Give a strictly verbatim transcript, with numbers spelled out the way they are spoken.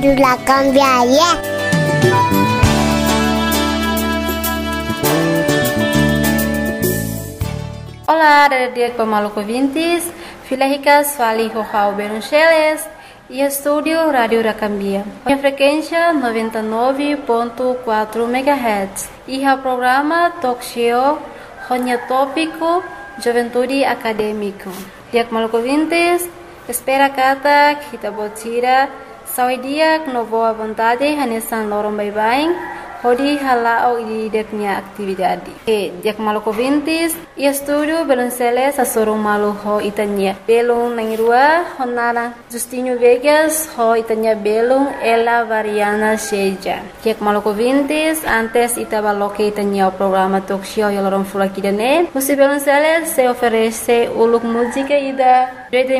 La cambiaria. Olá, dia pemaluco ouvintes, filha ricas, fali João Beruncheles e estúdio Rádio Racambia. A frequência noventa e nove ponto quatro megahertz e o programa Talk Show, Ronha Tópico, Juventude Acadêmico. Dia pemaluco ouvintes, espera kata kita botira, sawi dia no boa vontade, hanesan lorong bye-bye. Hodi halau di deknya aktividade. E dia maluco ouvintes, e estúdio Belunceles a sorong malu ho itanya. Belung nangrua honara Justinho Vegas ho itanya belung ela variana seja. Dia maluco ouvintes, antes itaba loke itanya o programa talk show yalorong fula kidane. Musi Belunceles se oferece uluk música ida